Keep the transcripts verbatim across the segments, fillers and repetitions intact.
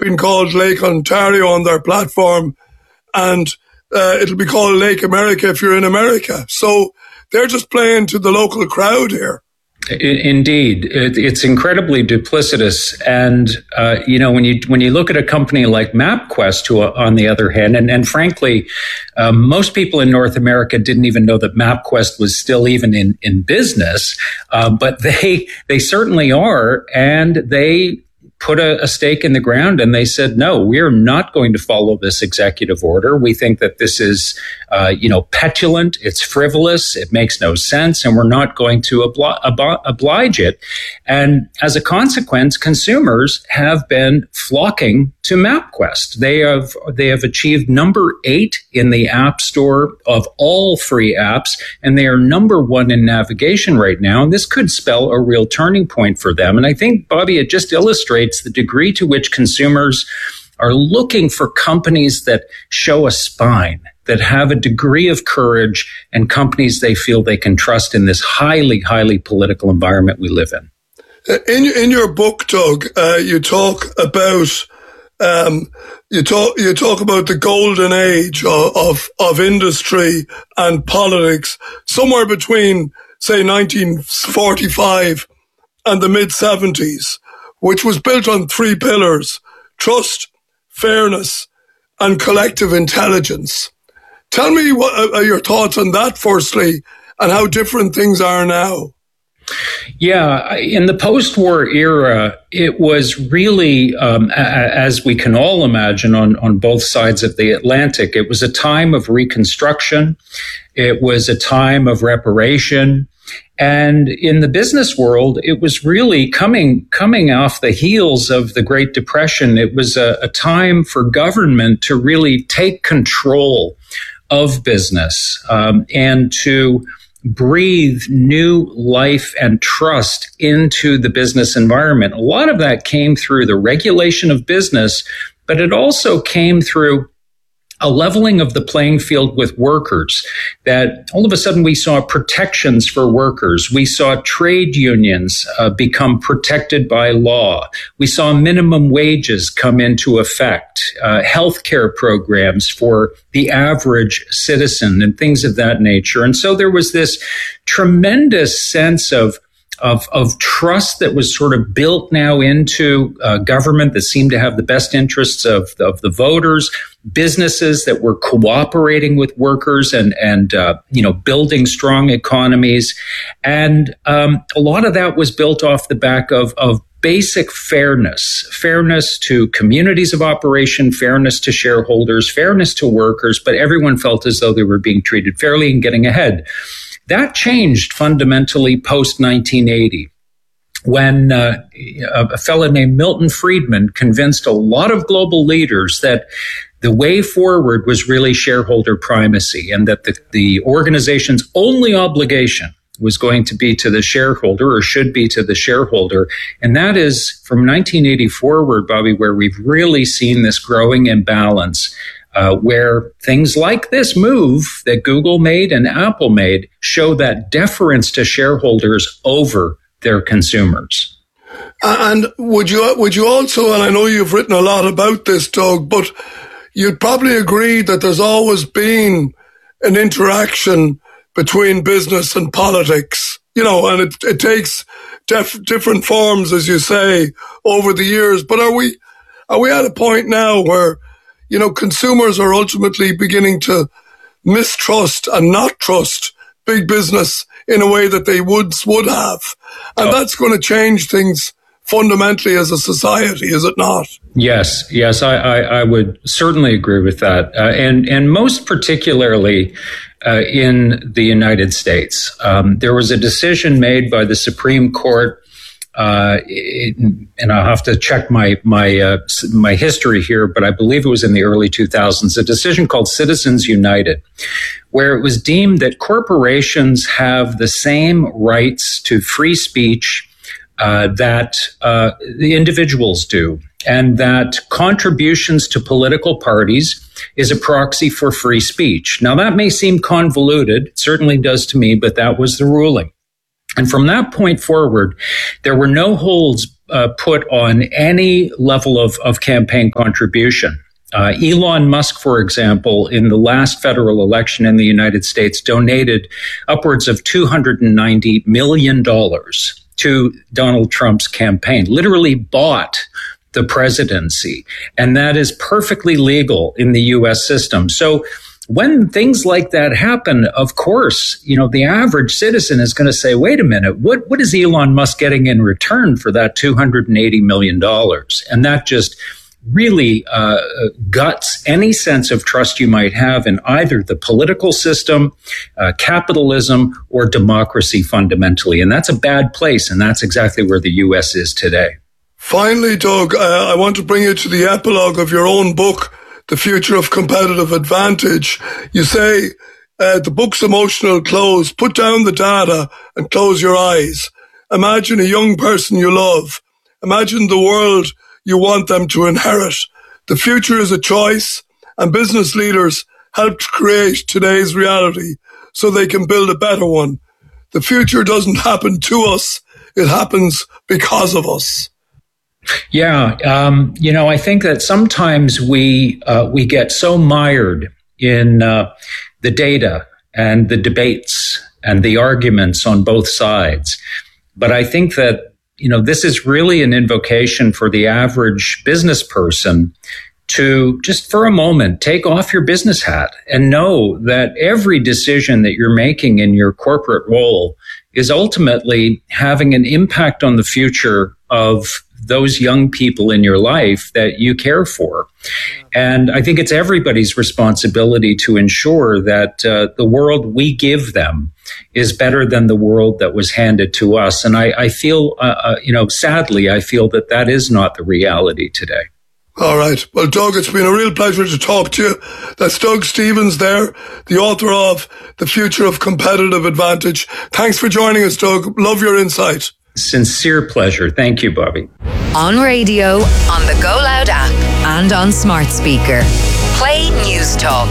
been called Lake Ontario on their platform, and uh, it'll be called Lake America if you're in America. So they're just playing to the local crowd here. Indeed, it's incredibly duplicitous, and uh, you know when you when you look at a company like MapQuest, who, on the other hand, and, and frankly, uh, most people in North America didn't even know that MapQuest was still even in in business, uh, but they they certainly are, and they put a, a stake in the ground and they said, no, we're not going to follow this executive order. We think that this is, uh, you know, petulant, it's frivolous, it makes no sense, and we're not going to obli- ob- oblige it. And as a consequence, consumers have been flocking to MapQuest. They have, they have achieved number eight in the App Store of all free apps, and they are number one in navigation right now. And this could spell a real turning point for them. And I think, Bobby, it just illustrates the degree to which consumers are looking for companies that show a spine, that have a degree of courage, and companies they feel they can trust in this highly, highly political environment we live in. In in your book, Doug, uh, you talk about um, you talk you talk about the golden age of, of of industry and politics, somewhere between, say, nineteen forty-five and the mid seventies, which was built on three pillars: trust, fairness, and collective intelligence. Tell me what are your thoughts on that, firstly, and how different things are now. Yeah, in the post-war era, it was really, um, a- as we can all imagine on, on both sides of the Atlantic, it was a time of reconstruction. It was a time of reparation. And in the business world, it was really coming coming off the heels of the Great Depression. It was a, a time for government to really take control of business um, and to breathe new life and trust into the business environment. A lot of that came through the regulation of business, but it also came through a leveling of the playing field with workers, that all of a sudden we saw protections for workers. We saw trade unions uh, become protected by law. We saw minimum wages come into effect, uh, healthcare programs for the average citizen and things of that nature. And so there was this tremendous sense of Of, of trust that was sort of built now into uh, government that seemed to have the best interests of, of the voters, businesses that were cooperating with workers and, and uh, you know, building strong economies. And um, a lot of that was built off the back of, of basic fairness, fairness to communities of operation, fairness to shareholders, fairness to workers, but everyone felt as though they were being treated fairly and getting ahead. That changed fundamentally post nineteen eighty, when uh, a fellow named Milton Friedman convinced a lot of global leaders that the way forward was really shareholder primacy, and that the, the organization's only obligation was going to be to the shareholder, or should be to the shareholder. And that is from nineteen eighty forward, Bobby, where we've really seen this growing imbalance. Uh, where things like this move that Google made and Apple made show that deference to shareholders over their consumers. And would you would you also, and I know you've written a lot about this, Doug, but you'd probably agree that there's always been an interaction between business and politics, you know, and it, it takes def- different forms, as you say, over the years. But are we are we at a point now where, you know, consumers are ultimately beginning to mistrust and not trust big business in a way that they would would have, and oh. that's going to change things fundamentally as a society, is it not? Yes, yes, I, I, I would certainly agree with that, uh, and and most particularly uh, in the United States, um, there was a decision made by the Supreme Court. Uh, it, and I'll have to check my my uh, my history here, but I believe it was in the early two thousands, a decision called Citizens United, where it was deemed that corporations have the same rights to free speech uh, that uh, the individuals do, and that contributions to political parties is a proxy for free speech. Now, that may seem convoluted, it certainly does to me, but that was the ruling. And from that point forward, there were no holds uh, put on any level of, of campaign contribution. Uh, Elon Musk, for example, in the last federal election in the United States, donated upwards of two hundred ninety million dollars to Donald Trump's campaign, literally bought the presidency. And that is perfectly legal in the U S system. So when things like that happen, of course, you know, the average citizen is going to say, wait a minute, what, what is Elon Musk getting in return for that two hundred eighty million dollars? And that just really uh, guts any sense of trust you might have in either the political system, uh, capitalism, or democracy fundamentally. And that's a bad place. And that's exactly where the U S is today. Finally, Doug, uh, I want to bring you to the epilogue of your own book, The Future of Competitive Advantage. You say, uh, the book's emotional close. Put down the data and close your eyes. Imagine a young person you love. Imagine the world you want them to inherit. The future is a choice, and business leaders help to create today's reality so they can build a better one. The future doesn't happen to us. It happens because of us. Yeah, um, you know, I think that sometimes we uh, we get so mired in uh, the data and the debates and the arguments on both sides. But I think that, you know, this is really an invocation for the average business person to just for a moment take off your business hat and know that every decision that you're making in your corporate role is ultimately having an impact on the future of those young people in your life that you care for. And I think it's everybody's responsibility to ensure that uh, the world we give them is better than the world that was handed to us. And I, I feel, uh, uh, you know, sadly, I feel that that is not the reality today. All right. Well, Doug, it's been a real pleasure to talk to you. That's Doug Stephens there, the author of The Future of Competitive Advantage. Thanks for joining us, Doug. Love your insight. Sincere pleasure. Thank you, Bobby. On radio, on the Go Loud app, and on smart speaker. Play News Talk.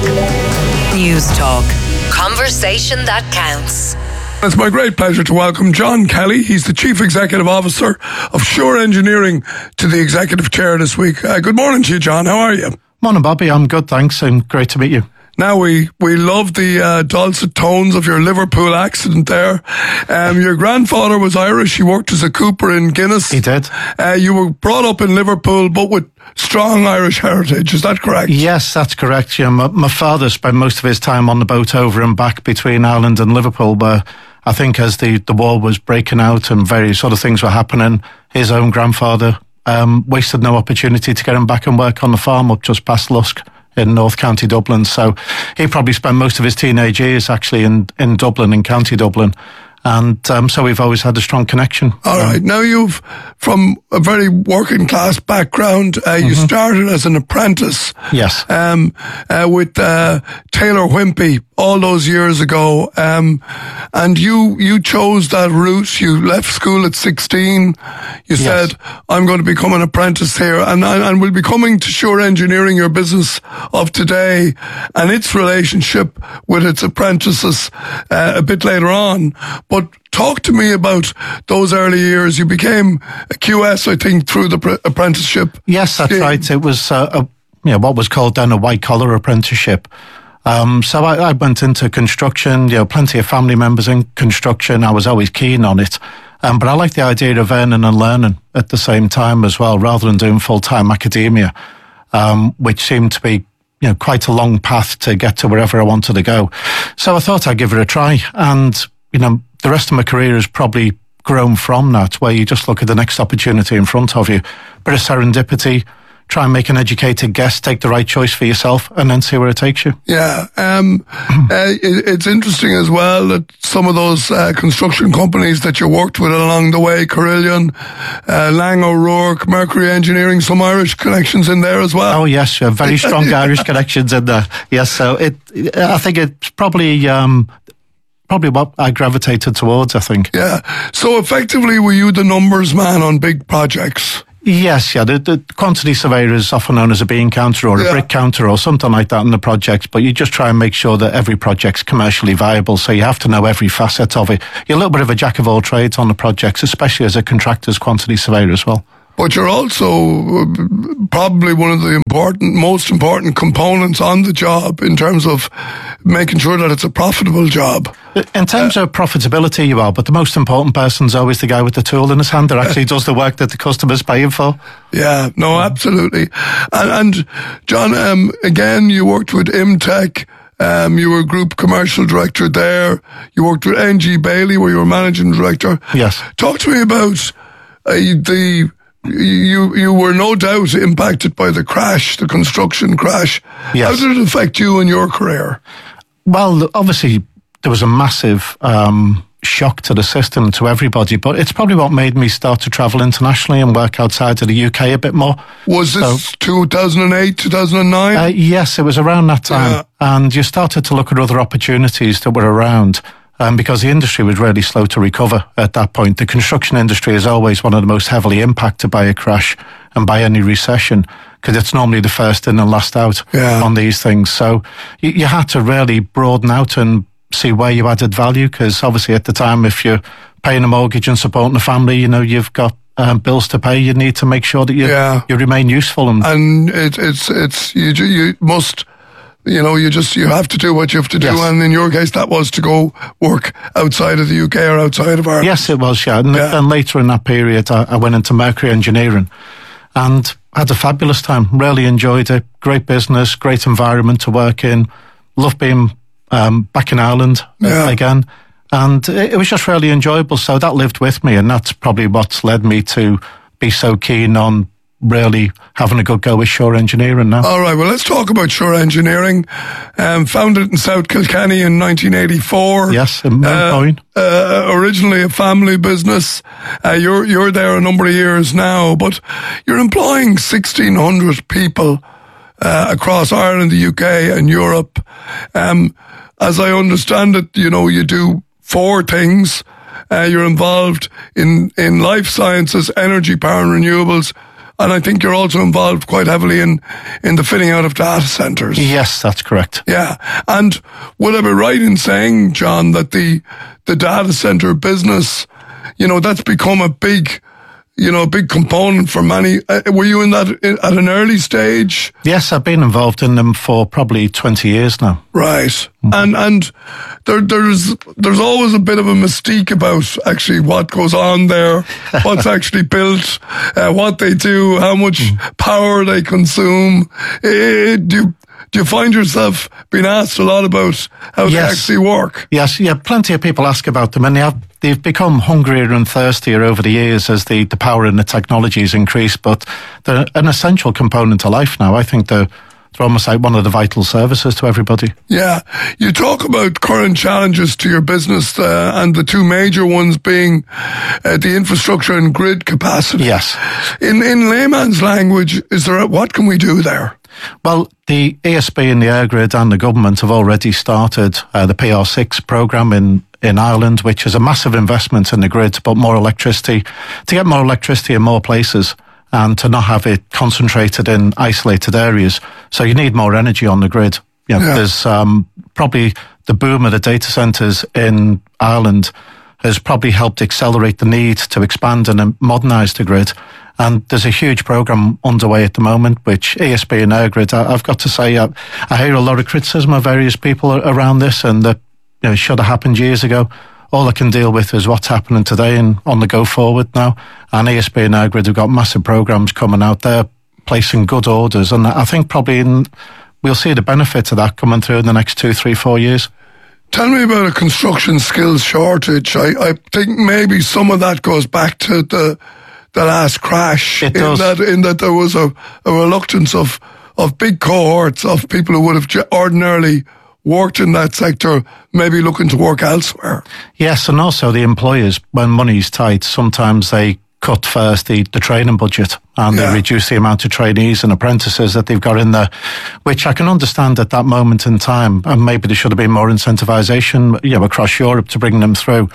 News Talk. Conversation that counts. It's my great pleasure to welcome John Kelly. He's the Chief Executive Officer of Sure Engineering to the Executive Chair this week. Uh, good morning to you, John. How are you? Morning, Bobby. I'm good, thanks, and great to meet you. Now, we, we love the uh, dulcet tones of your Liverpool accent there. Um, your grandfather was Irish. He worked as a cooper in Guinness. He did. Uh, you were brought up in Liverpool, but with strong Irish heritage. Is that correct? Yes, that's correct. Yeah, my, my father spent most of his time on the boat over and back between Ireland and Liverpool, but I think as the, the war was breaking out and various other things were happening, his own grandfather um, wasted no opportunity to get him back and work on the farm up just past Lusk in North County Dublin. So he probably spent most of his teenage years actually in, in Dublin, in County Dublin. And um, so we've always had a strong connection. All right. Now you've, from a very working class background, uh, you mm-hmm. started as an apprentice. Yes. Um, uh, with uh, Taylor Wimpey all those years ago. Um, and you, you chose that route. You left school at sixteen. You yes. said, I'm going to become an apprentice here. And, and we'll be coming to Sure Engineering, your business of today, and its relationship with its apprentices uh, a bit later on. But talk to me about those early years. You became a Q S, I think, through the pr- apprenticeship. Yes, that's scheme. right. It was uh, a, you know, what was called then a white-collar apprenticeship. Um, so I, I went into construction, you know, plenty of family members in construction. I was always keen on it. Um, but I like the idea of earning and learning at the same time as well, rather than doing full-time academia, um, which seemed to be, you know, quite a long path to get to wherever I wanted to go. So I thought I'd give it a try. And you know, the rest of my career has probably grown from that, where you just look at the next opportunity in front of you. Bit of serendipity, try and make an educated guess, take the right choice for yourself, and then see where it takes you. Yeah. Um, uh, it, it's interesting as well that some of those uh, construction companies that you worked with along the way, Carillion, uh, Lang O'Rourke, Mercury Engineering, some Irish connections in there as well. Oh, yes, yeah, very strong Irish connections in there. Yes, so it. I think it's probably... Um, Probably what I gravitated towards, I think. Yeah. So effectively, were you the numbers man on big projects? Yes, yeah. The, the quantity surveyor is often known as a beam counter or a yeah. brick counter or something like that in the project, but you just try and make sure that every project's commercially viable, so you have to know every facet of it. You're a little bit of a jack of all trades on the projects, especially as a contractor's quantity surveyor as well. But you're also probably one of the important, most important components on the job in terms of making sure that it's a profitable job. In terms uh, of profitability, you are, but the most important person's always the guy with the tool in his hand that actually does the work that the customer's paying for. Yeah, no, absolutely. And, and John, um, again, you worked with Imtech. Um, you were group commercial director there. You worked with N G Bailey, where you were managing director. Yes. Talk to me about uh, the... You you were no doubt impacted by the crash, the construction crash. Yes. How did it affect you and your career? Well, obviously, there was a massive um, shock to the system, to everybody, but it's probably what made me start to travel internationally and work outside of the U K a bit more. Was this so, two thousand eight, two thousand nine? Uh, yes, it was around that time. Yeah. And you started to look at other opportunities that were around. Um, because the industry was really slow to recover at that point. The construction industry is always one of the most heavily impacted by a crash and by any recession, because it's normally the first in and last out yeah. on these things. So you, you had to really broaden out and see where you added value, because obviously at the time, if you're paying a mortgage and supporting a family, you know, you've got um, bills to pay. You need to make sure that you yeah. you remain useful. And, and it, it's, it's you, you must... You know, you just, you have to do what you have to do. Yes. And in your case, that was to go work outside of the U K or outside of Ireland. Yes, it was, yeah. And, yeah. and later in that period, I, I went into Mercury Engineering and had a fabulous time. Really enjoyed it. Great business, great environment to work in. Loved being um, back in Ireland yeah. again. And it, it was just really enjoyable. So that lived with me. And that's probably what's led me to be so keen on really having a good go with Shore Engineering now. All right, well, let's talk about Shore Engineering. Um, founded in South Kilkenny in nineteen eighty-four. Yes, in Millpoint. Uh, uh, originally a family business. Uh, you're you're there a number of years now, but you're employing sixteen hundred people uh, across Ireland, the U K, and Europe. Um, as I understand it, you know, you do four things. Uh, you're involved in in life sciences, energy, power, and renewables. And I think you're also involved quite heavily in, in the fitting out of data centres. Yes, that's correct. Yeah. And would I be right in saying, John, that the, the data centre business, you know, that's become a big, you know, a big component for many. Uh, were you in that in, at an early stage? Yes, I've been involved in them for probably twenty years now. Right. Mm-hmm. And and there there's there's always a bit of a mystique about actually what goes on there, what's actually built, uh, what they do, how much mm-hmm. power they consume. Uh, do you, Do you find yourself being asked a lot about how yes. they actually work? Yes, yeah, plenty of people ask about them, and they have, they've become hungrier and thirstier over the years as the, the power and the technologies increase, but they're an essential component to life now. I think they're, they're almost like one of the vital services to everybody. Yeah. You talk about current challenges to your business, uh, and the two major ones being uh, the infrastructure and grid capacity. Yes. In, in layman's language, is there a, what can we do there? Well, the E S B and the EirGrid and the government have already started uh, the P R six programme in, in Ireland, which is a massive investment in the grid to put more electricity, to get more electricity in more places and to not have it concentrated in isolated areas. So you need more energy on the grid. You know, yeah. There's um, probably the boom of the data centres in Ireland has probably helped accelerate the need to expand and modernise the grid. And there's a huge programme underway at the moment, which E S B and EirGrid, I've got to say, I, I hear a lot of criticism of various people around this, and that, you know, should have happened years ago. All I can deal with is what's happening today and on the go forward now. And E S B and EirGrid have got massive programmes coming out there, placing good orders. And I think probably in, we'll see the benefit of that coming through in the next two, three, four years. Tell me about a construction skills shortage. I, I think maybe some of that goes back to the the last crash. It in does. that in that there was a, a reluctance of of big cohorts of people who would have ordinarily worked in that sector, maybe looking to work elsewhere. Yes, and also the employers, when money's tight, sometimes they cut first the, the training budget and yeah. they reduce the amount of trainees and apprentices that they've got in there, which I can understand at that moment in time. And maybe there should have been more incentivisation, you know, across Europe to bring them through.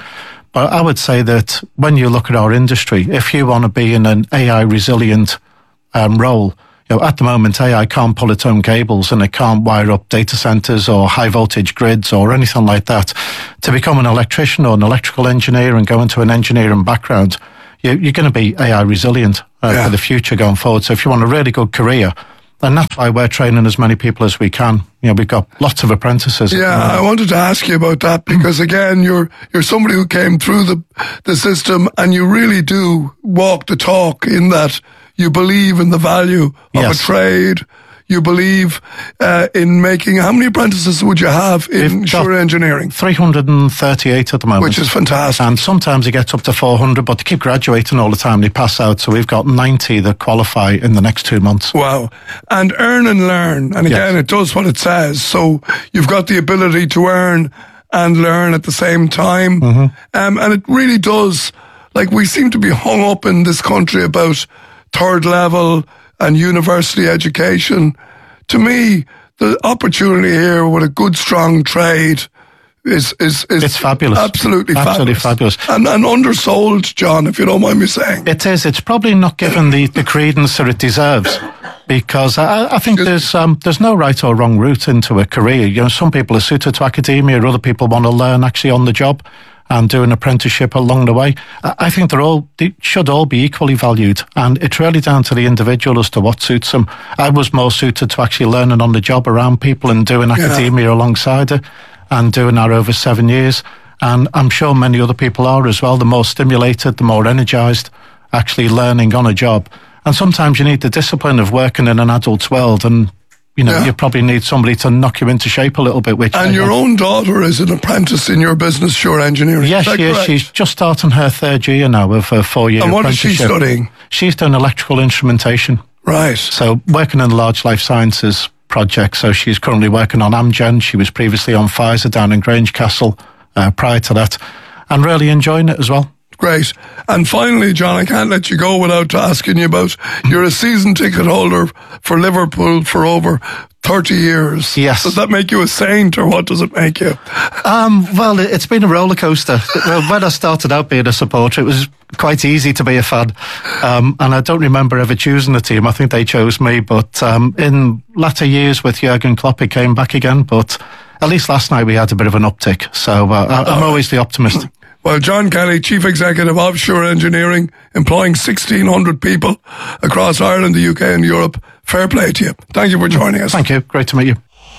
But I would say that when you look at our industry, if you want to be in an A I resilient um, role, you know, at the moment, A I can't pull its own cables and it can't wire up data centers or high voltage grids or anything like that. To become an electrician or an electrical engineer and go into an engineering background, you, you're going to be A I resilient uh, yeah. for the future going forward. So if you want a really good career, and that's why we're training as many people as we can. You know, we've got lots of apprentices. Yeah, I wanted to ask you about that because again, you're you're somebody who came through the the system, and you really do walk the talk in that you believe in the value of yes. a trade. You believe uh, in making. How many apprentices would you have in Sure Engineering? three hundred thirty-eight at the moment. Which is fantastic. And sometimes it gets up to four hundred, but they keep graduating all the time. They pass out. So we've got ninety that qualify in the next two months. Wow. And earn and learn. And again, yes. it does what it says. So you've got the ability to earn and learn at the same time. Mm-hmm. Um, and it really does. Like, we seem to be hung up in this country about third level and university education. To me, the opportunity here with a good, strong trade is is, is it's fabulous. Absolutely, absolutely fabulous. fabulous. And, and undersold, John, if you don't mind me saying. It is. It's probably not given the, the credence that it deserves, because I, I think there's um, there's no right or wrong route into a career. You know, some people are suited to academia, other people want to learn actually on the job and do an apprenticeship along the way. I think they're all, they should all be equally valued, and it's really down to the individual as to what suits them. I was more suited to actually learning on the job around people and doing academia yeah. alongside it, and doing that over seven years. And I'm sure many other people are as well. The more stimulated, the more energised, actually learning on a job. And sometimes you need the discipline of working in an adult's world, and you know, yeah. you probably need somebody to knock you into shape a little bit. Which and your own daughter is an apprentice in your business, Sure Engineering. Yes, she is. She's just starting her third year now of her four-year And what is apprenticeship. she studying? She's doing electrical instrumentation. Right. So working in the large life sciences project. So she's currently working on Amgen. She was previously on Pfizer down in Grange Castle uh, prior to that, and really enjoying it as well. Great. And finally, John, I can't let you go without asking you about, you're a season ticket holder for Liverpool for over thirty years. Yes. Does that make you a saint, or what does it make you? Um, well, it's been a roller coaster. When I started out being a supporter, it was quite easy to be a fan. Um, and I don't remember ever choosing a team. I think they chose me. But um, in latter years with Jurgen Klopp, it came back again. But at least last night we had a bit of an uptick. So uh, I'm always the optimist. Well, John Kelly, Chief Executive of Sure Engineering, employing sixteen hundred people across Ireland, the U K and Europe. Fair play to you. Thank you for joining us. Thank you. Great to meet you.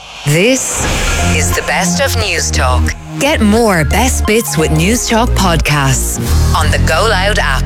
This is the best of News Talk. Get more Best Bits with News Talk podcasts on the Go Loud app.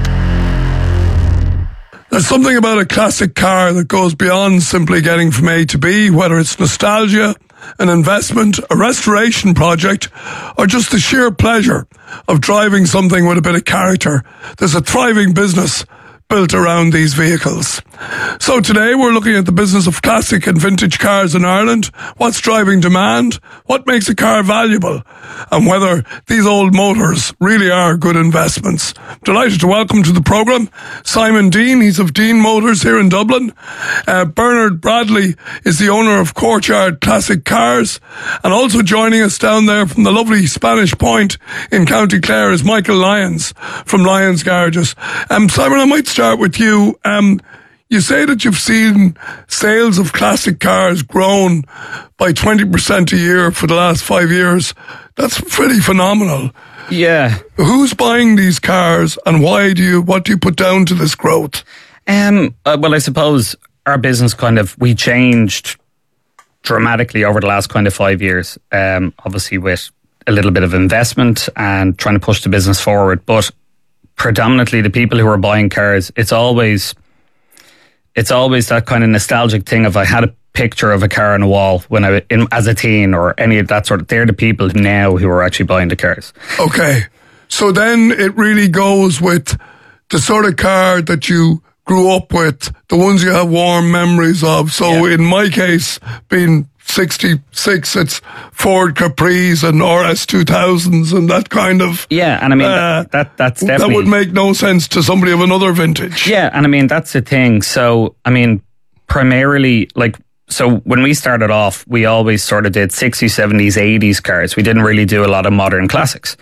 There's something about a classic car that goes beyond simply getting from A to B, whether it's nostalgia, an investment, a restoration project, or just the sheer pleasure of driving something with a bit of character. There's a thriving business built around these vehicles. So today we're looking at the business of classic and vintage cars in Ireland, what's driving demand, what makes a car valuable, and whether these old motors really are good investments. Delighted to welcome to the programme Simon Dean. He's of Dean Motors here in Dublin. Uh, Bernard Bradley is the owner of Courtyard Classic Cars, and also joining us down there from the lovely Spanish Point in County Clare is Michael Lyons from Lyons Garages. Um, Simon, I might start with you. Um, you say that you've seen sales of classic cars grown by twenty percent a year for the last five years. That's pretty phenomenal. Yeah. Who's buying these cars, and why do you, what do you put down to this growth? Um, uh, well, I suppose our business kind of, we changed dramatically over the last kind of five years. Um, obviously with a little bit of investment and trying to push the business forward. But predominantly the people who are buying cars, it's always it's always that kind of nostalgic thing of I had a picture of a car on a wall when I was in, as a teen, or any of that sort of, they're the people now who are actually buying the cars. Okay. So then it really goes with the sort of car that you grew up with, the ones you have warm memories of. So yeah. in my case, being sixty-six, it's Ford Capris and R S two thousands and that kind of. Yeah, and I mean, uh, that, that that's definitely. That would make no sense to somebody of another vintage. Yeah, and I mean, that's the thing. So, I mean, primarily, like, so when we started off, we always sort of did sixties, seventies, eighties cars. We didn't really do a lot of modern classics.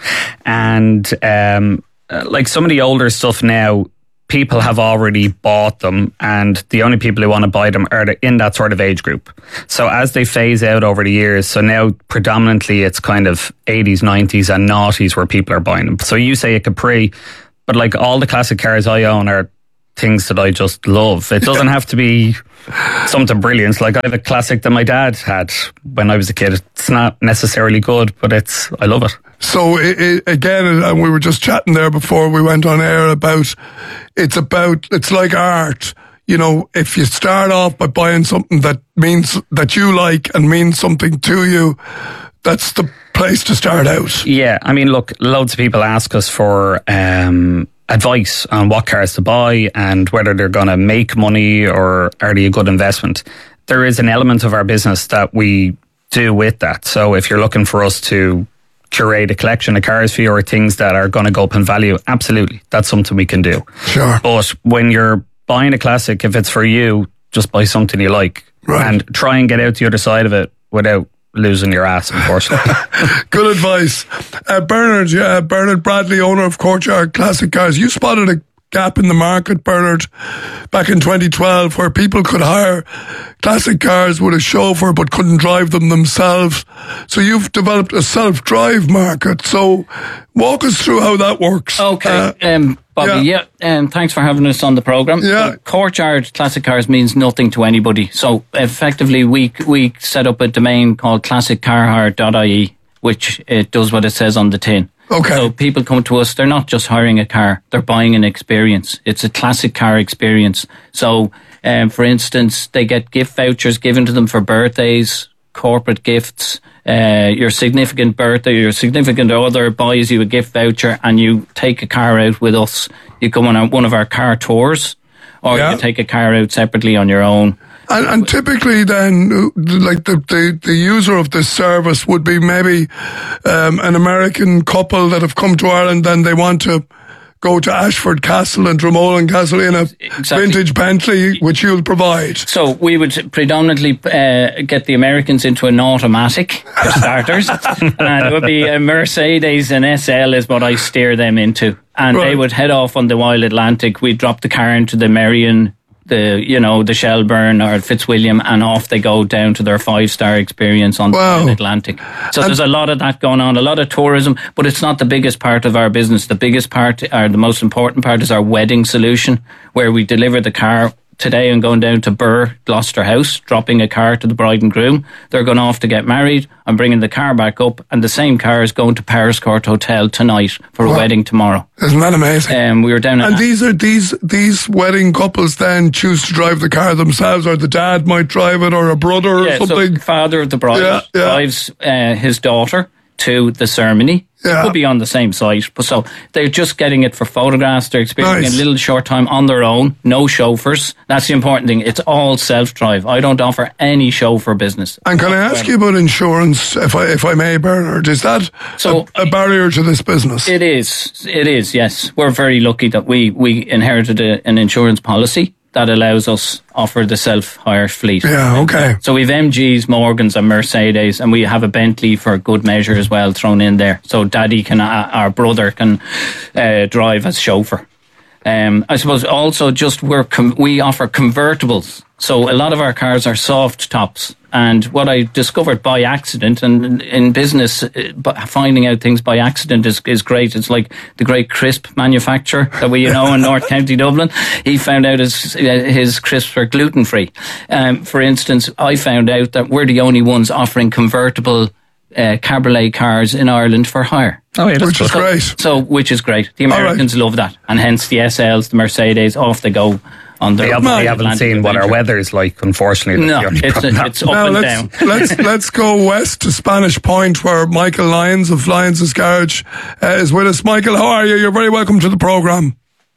And um, like some of the older stuff now, people have already bought them, and the only people who want to buy them are in that sort of age group. So as they phase out over the years, so now predominantly it's kind of eighties, nineties and noughties where people are buying them. So you say a Capri, but like all the classic cars I own are things that I just love. It doesn't have to be something brilliant. Like I have a classic that my dad had when I was a kid. It's not necessarily good, but it's I love it. So it, it, again, and we were just chatting there before we went on air about it's about it's like art. You know, if you start off by buying something that means that you like and means something to you, that's the place to start out. Yeah, I mean, look, loads of people ask us for um, advice on what cars to buy and whether they're going to make money or are they a good investment. There is an element of our business that we do with that. So if you're looking for us to curate a collection of cars for you or things that are going to go up in value, absolutely, that's something we can do. Sure. But when you're buying a classic, if it's for you, just buy something you like. Right. And try and get out the other side of it without losing your ass, unfortunately. Good advice. Uh, Bernard, yeah, Bernard Bradley, owner of Courtyard Classic Cars. You spotted a gap in the market, Bernard, back in twenty twelve, where people could hire classic cars with a chauffeur but couldn't drive them themselves. So you've developed a self-drive market. So walk us through how that works. Okay, Uh, um, Bobby, yeah, yeah um, thanks for having us on the programme. Yeah. Uh, Courtyard Classic Cars means nothing to anybody. So effectively, we we set up a domain called classic car hire dot I E, which it does what it says on the tin. Okay. So people come to us, they're not just hiring a car, they're buying an experience. It's a classic car experience. So, um, for instance, they get gift vouchers given to them for birthdays, corporate gifts. Uh, your significant birthday, your significant other buys you a gift voucher and you take a car out with us. You go on one of our car tours, or Yeah. you take a car out separately on your own. And, and typically then, uh, like the, the, the user of this service would be maybe um, an American couple that have come to Ireland and they want to go to Ashford Castle and Dromoland Castle in a Exactly. vintage Bentley, which you'll provide. So we would predominantly uh, get the Americans into an automatic for starters, and it would be a Mercedes and S L is what I steer them into, and Right. they would head off on the Wild Atlantic. We'd drop the car into the Merrion, the you know the Shelburne or Fitzwilliam, and off they go down to their five star experience on Wow. the Wild Atlantic. So there's a lot of that going on, a lot of tourism, but it's not the biggest part of our business. The biggest part, or the most important part, is our wedding solution, where we deliver the car. Today I'm going down to Burr, Gloucester House, dropping a car to the bride and groom. They're going off to get married. I'm bringing the car back up, and the same car is going to Paris Court Hotel tonight for Wow. a wedding tomorrow. Isn't that amazing? Um, we were down at And these are these these wedding couples then choose to drive the car themselves, or the dad might drive it, or a brother or yeah, something. so father of the bride Yeah, yeah. drives uh, his daughter to the ceremony. Yeah. It could be on the same site, but so they're just getting it for photographs. They're experiencing Nice. a little short time on their own, no chauffeurs. That's the important thing. It's all self-drive. I don't offer any chauffeur business. And can I ask you about insurance, if I if I may, Bernard? Is that So- a, a barrier to this business? It is. It is, yes. We're very lucky that we, we inherited a, an insurance policy that allows us offer the self-hire fleet. yeah, okay. So we've M Gs, Morgans and Mercedes, and we have a Bentley for good measure as well thrown in there. So daddy can, uh, our brother can uh, drive as chauffeur. Um, I suppose also just we're com- we offer convertibles. So a lot of our cars are soft tops. And what I discovered by accident, and in business, uh, but finding out things by accident is, is great. It's like the great crisp manufacturer that we you know in North County Dublin. He found out his uh, his crisps are gluten free. Um, for instance, I found out that we're the only ones offering convertible uh, cabriolet cars in Ireland for hire. Oh, yeah, that's Which is good. great. So, which is great. The right. Americans love that, and hence the S Ls, the Mercedes, off they go on their. They haven't, they haven't Atlantic seen what our adventure. weather is like, unfortunately. No, That's the only it's, problem. it's up Now and let's down. let's let's go west to Spanish Point, where Michael Lyons of Lyons' Garage uh, is with us. Michael, how are you? You're very welcome to the programme.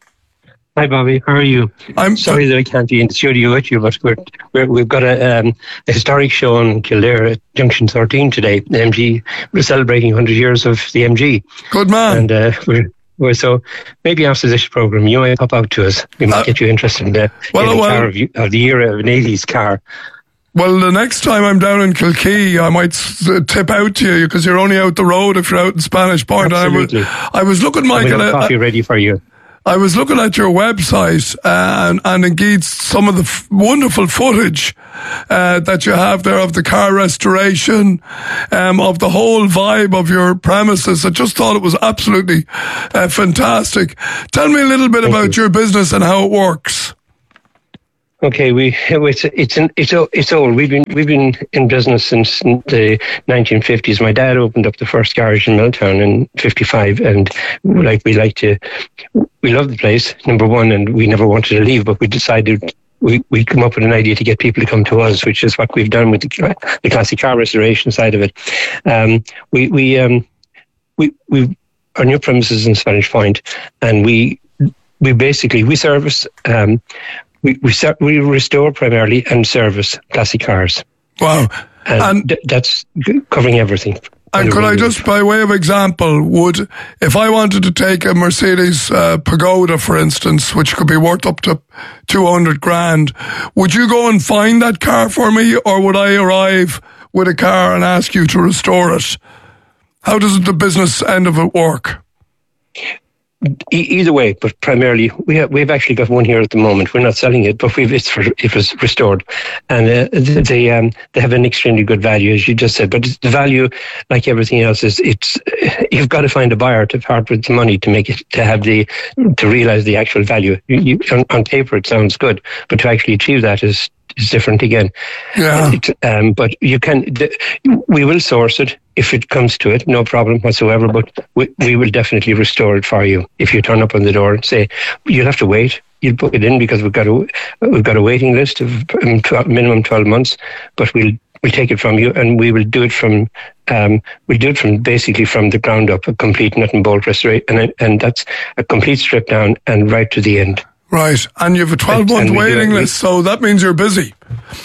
Hi, Bobby. How are you? I'm Sorry that I can't be in the studio with you, but we're, we're, we've got a, um, a historic show in Kildare at Junction thirteen today. The M G, we're celebrating one hundred years of the M G. Good man. And uh, we're, we're so maybe after this programme, you might pop out to us. We might Uh, get you interested in the, well, in the well- car of, you- of the era of an eighties car. Well, the next time I'm down in Kilkee, I might s- tip out to you because you're only out the road if you're out in Spanish Point. Absolutely. I was, I was looking, Michael. We have coffee ready for you. I was looking at your website uh, and, and indeed some of the f- wonderful footage uh, that you have there of the car restoration, um, of the whole vibe of your premises. I just thought it was absolutely uh, fantastic. Tell me a little bit Thank about you. your business and how it works. Okay, we it's it's an, it's it's old. We've been we've been in business since the nineteen fifties. My dad opened up the first garage in Milltown in fifty-five, and like we like to, we love the place. Number one, and we never wanted to leave, but we decided we we come up with an idea to get people to come to us, which is what we've done with the, the classic car restoration side of it. Um, we we um we we our new premises in Spanish Point, and we we basically we service um. We we, ser- we restore primarily and service classic cars. Wow. And, And- th- that's g- covering everything. And could I just, by way of example, would, if I wanted to take a Mercedes uh, Pagoda, for instance, which could be worth up to two hundred grand, would you go and find that car for me, or would I arrive with a car and ask you to restore it? How does the business end of it work? E- either way, but primarily we have we've actually got one here at the moment. We're not selling it, but we've it's for it was restored, and uh, they um they have an extremely good value, as you just said. But the value, like everything else, is it's you've got to find a buyer to part with the money to make it to have the to realize the actual value. You, you, on, on paper, it sounds good, but to actually achieve that is is different again. Yeah. It, um, but you can the, we will source it if it comes to it, no problem whatsoever. But we, we will definitely restore it for you if you turn up on the door and say you'll have to wait. You'll book it in because we've got a we've got a waiting list of um, twelve, minimum twelve months. But we'll we'll take it from you, and we will do it from um, we'll do it from basically from the ground up, a complete nut and bolt restoration, and and that's a complete strip down and right to the end. Right. And you have a twelve-month And we do waiting it- we- list, so that means you're busy.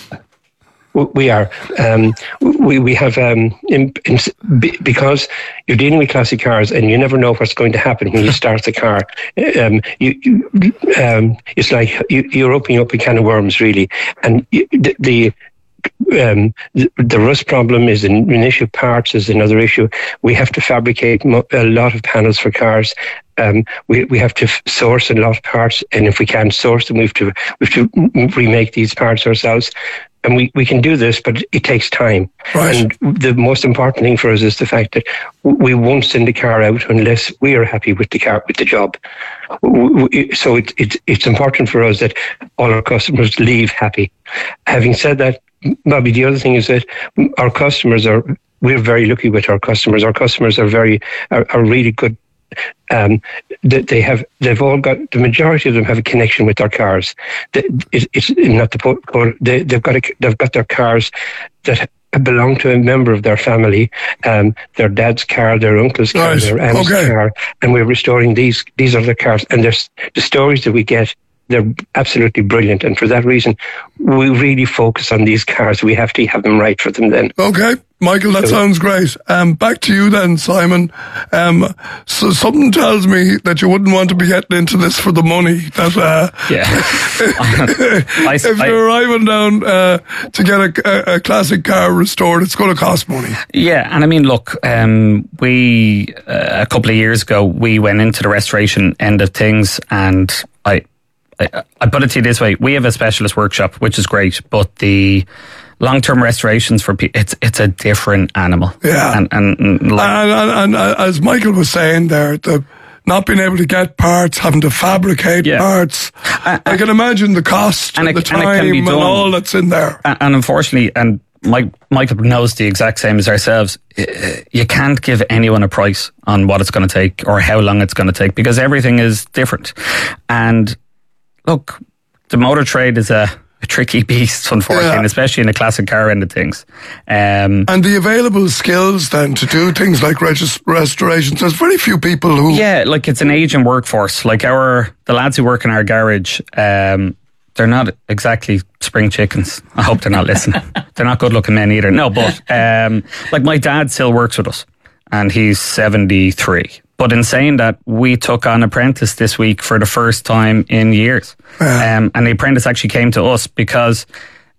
We are. Um, we we have um, in, in, because you're dealing with classic cars, and you never know what's going to happen when you start the car. Um, you, you um, it's like you, you're opening up a can of worms, really. And you, the, the Um, the, the rust problem is an, an issue. Parts is another issue. We have to fabricate mo- a lot of panels for cars. Um, we we have to f- source a lot of parts, and if we can't source them, we have to we have to remake these parts ourselves. And we, we can do this, but it takes time. Right. And the most important thing for us is the fact that we won't send the car out unless we are happy with the car, with the job. So it, it, it's important for us that all our customers leave happy. Having said that, Bobby, the other thing is that our customers are, we're very lucky with our customers. Our customers are very, are, are really good. Um, they, they have, they've all got, the majority of them have a connection with their cars. They, it, it's not the, po- they, they've got, a, they've got their cars that belong to a member of their family, um, their dad's car, their uncle's car, Right. their aunt's Okay. car, and we're restoring these, these other cars. And there's the stories that we get, they're absolutely brilliant. And for that reason, we really focus on these cars. We have to have them right for them then. Okay, Michael, that sounds great. Um, back to you then, Simon. Um, so something tells me that you wouldn't want to be getting into this for the money. That uh, Yeah. I, if I- you're arriving down uh, to get a, a, a classic car restored, it's going to cost money. Yeah, and I mean, look, um, we uh, a couple of years ago we went into the restoration end of things, and I, I, I put it to you this way: we have a specialist workshop, which is great, but the long-term restorations for people, it's it's a different animal. Yeah. and and, and like, And, and, and uh, as Michael was saying there, the not being able to get parts, having to fabricate Yeah. parts. Uh, I can imagine the cost and and, it- the and it time can be and done. all that's in there. and, and unfortunately, and Mike, Michael knows the exact same as ourselves. uh, You can't give anyone a price on what it's going to take or how long it's going to take because everything is different. And look, the motor trade is a, a tricky beast, unfortunately, Yeah. and especially in the classic car end of things. Um, And the available skills then to do things like regis- restorations, there's very few people who... yeah, like it's an aging workforce. Like our the lads who work in our garage, um, they're not exactly spring chickens. I hope they're not listening. They're not good looking men either. No, but um, like my dad still works with us, and he's seventy-three. But in saying that, we took on an apprentice this week for the first time in years. Yeah. Um, and the apprentice actually came to us because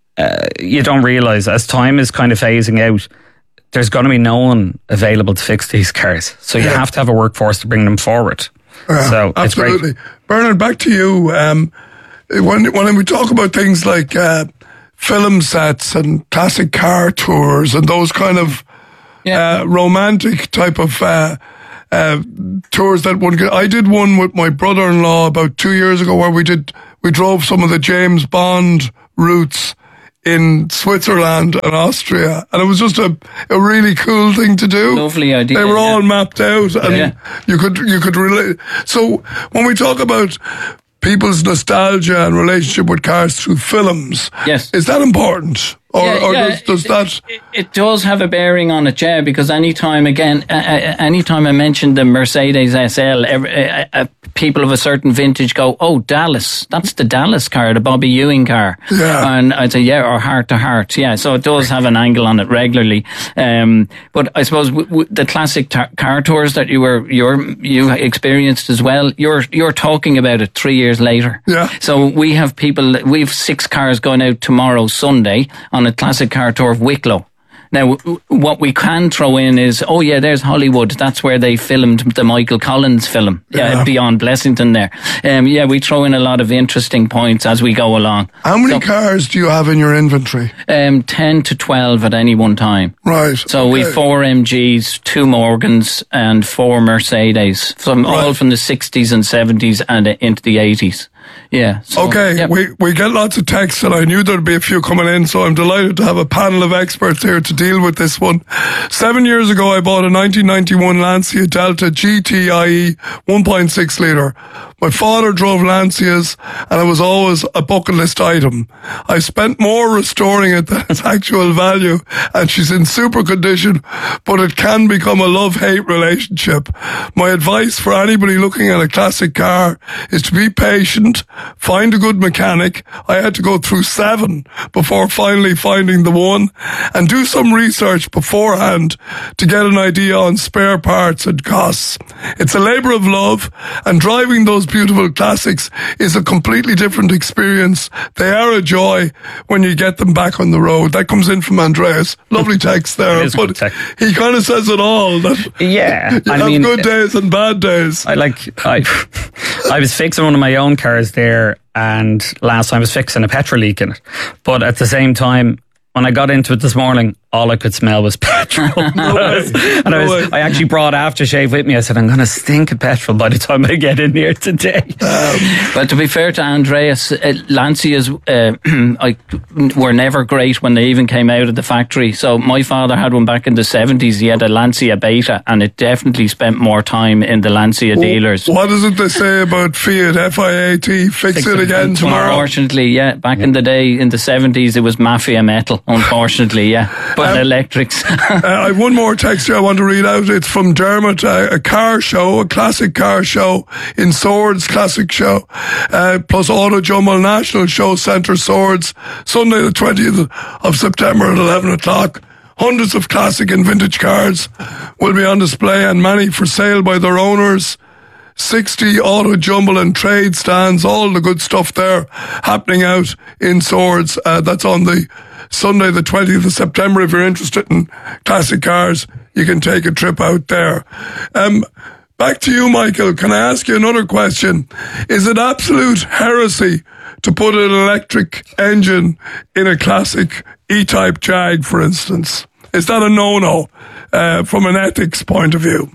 uh, you don't realise as time is kind of phasing out, there's going to be no one available to fix these cars. So you yeah. have to have a workforce to bring them forward. Yeah, so absolutely. It's great. Bernard, back to you. Um, when, when we talk about things like uh, film sets and classic car tours and those kind of yeah. uh, romantic type of uh, uh, tours that one get, I did one with my brother-in-law about two years ago where we did we drove some of the James Bond routes in Switzerland and Austria, and it was just a, a really cool thing to do. Lovely idea. They were yeah. all mapped out, and yeah. you could you could relate. So when we talk about people's nostalgia and relationship with cars through films, yes, is that important? Or, yeah, or yeah, does, does it, that... It, it does have a bearing on it, yeah, because anytime, again, uh, anytime I mention the Mercedes S L, every, uh, uh, people of a certain vintage go, oh, Dallas, that's the Dallas car, the Bobby Ewing car. Yeah. And I'd say, yeah, or Heart to Heart, yeah, so it does have an angle on it regularly. Um, but I suppose w- w- the classic tar- car tours that you were, you're, you experienced as well, you're, you're talking about it three years later. Yeah. So we have people, we have six cars going out tomorrow, Sunday, on a classic car tour of Wicklow. Now, what we can throw in is, oh yeah, there's Hollywood. That's where they filmed the Michael Collins film, yeah, yeah Beyond Blessington there. Um, yeah, we throw in a lot of interesting points as we go along. How many so, cars do you have in your inventory? Um, ten to twelve at any one time. Right. So okay. we've four M Gs, two Morgans, and four Mercedes. From right. all from the sixties and seventies and into the eighties. Yeah. So, okay, yep. we, we get lots of texts, and I knew there'd be a few coming in, so I'm delighted to have a panel of experts here to deal with this one. Seven years ago, I bought a nineteen ninety-one Lancia Delta G T I E one point six litre. My father drove Lancias, and it was always a bucket list item. I spent more restoring it than its actual value, and she's in super condition, but it can become a love-hate relationship. My advice for anybody looking at a classic car is to be patient, find a good mechanic. I had to go through seven before finally finding the one, and do some research beforehand to get an idea on spare parts and costs. It's a labour of love, and driving those beautiful classics is a completely different experience. They are a joy when you get them back on the road. That comes in from Andreas. Lovely text there, but text. He kind of says it all. That yeah, you I have mean, good days and bad days. I like. I I was fixing one of my own cars there, and last time I was fixing a petrol leak in it. But at the same time, when I got into it this morning, all I could smell was petrol. No way. and no I, was, way. I actually brought aftershave with me. I said, I'm going to stink of petrol by the time I get in here today. Um, but to be fair to Andreas, uh, Lancias uh, I, were never great when they even came out of the factory. So my father had one back in the seventies. He had a Lancia Beta, and it definitely spent more time in the Lancia well, dealers. What is it they say about Fiat F I A T? Fix, Fix it again tomorrow. Unfortunately, yeah. Back yeah. in the day, in the seventies, it was Mafia Metal, unfortunately, yeah. But um, electrics. uh, I have one more text here I want to read out. It's from Dermot, uh, a car show, a classic car show in Swords, classic show, uh, plus Auto Jumble National Show Centre Swords, Sunday the twentieth of September at eleven o'clock. Hundreds of classic and vintage cars will be on display, and many for sale by their owners. sixty Auto Jumble and trade stands, all the good stuff there happening out in Swords. Uh, that's on the Sunday the twentieth of September. If you're interested in classic cars, you can take a trip out there. Um, back to you, Michael. Can I ask you another question? Is it absolute heresy to put an electric engine in a classic E-Type Jag, for instance? Is that a no-no uh, from an ethics point of view?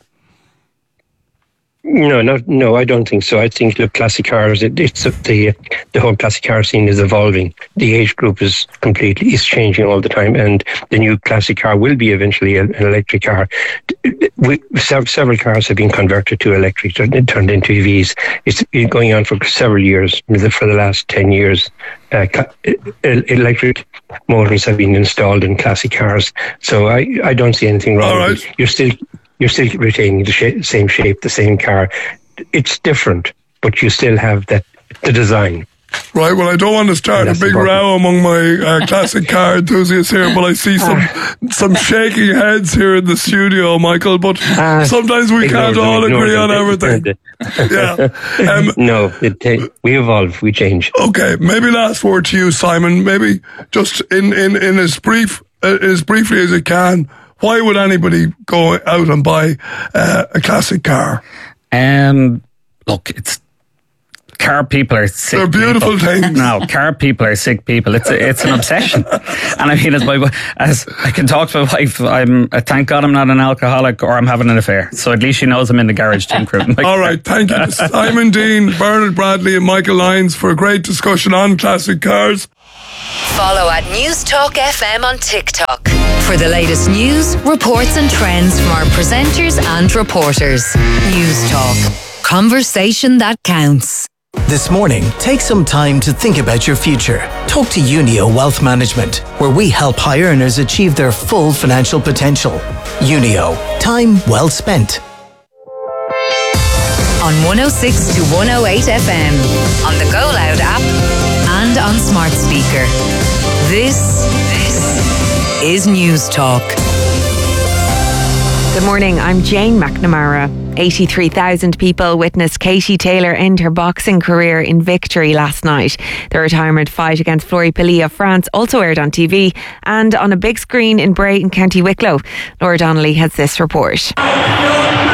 No, not, no, I don't think so. I think the classic cars, it, it's the the whole classic car scene is evolving. The age group is completely is changing all the time, and the new classic car will be eventually an electric car. We, several cars have been converted to electric, turned, turned into E Vs. It's been going on for several years, for the last ten years. Uh, electric motors have been installed in classic cars, so I, I don't see anything wrong. All right. with it. You're still you're still retaining the sh- same shape, the same car. It's different, but you still have that the design. Right, well, I don't want to start a big important. row among my uh, classic car enthusiasts here, but I see some some shaking heads here in the studio, Michael, but uh, sometimes we can't all agree on everything. Yeah. Um, no, it, uh, we evolve, we change. Okay, maybe last word to you, Simon. Maybe just in, in, in as brief uh, as briefly as it can, why would anybody go out and buy uh, a classic car? Um, look, it's car people are sick. They're beautiful people. things. No, car people are sick people. It's a, it's an obsession. And I mean, as my as I can talk to my wife, I'm uh, thank God I'm not an alcoholic or I'm having an affair. So at least she knows I'm in the garage team crew. All right, thank you to Simon Dean, Bernard Bradley, and Michael Lyons for a great discussion on classic cars. Follow at News Talk F M on TikTok for the latest news, reports, and trends from our presenters and reporters. News Talk, conversation that counts. This morning, take some time to think about your future. Talk to Unio Wealth Management, where we help high earners achieve their full financial potential. Unio, time well spent. On one oh six to one oh eight F M, on the Go Loud app, and on smart speaker. This, this is News Talk. Good morning, I'm Jane McNamara. eighty-three thousand people witnessed Katie Taylor end her boxing career in victory last night. The retirement fight against Fleury Pelley of France also aired on T V and on a big screen in Bray in County Wicklow. Laura Donnelly has this report.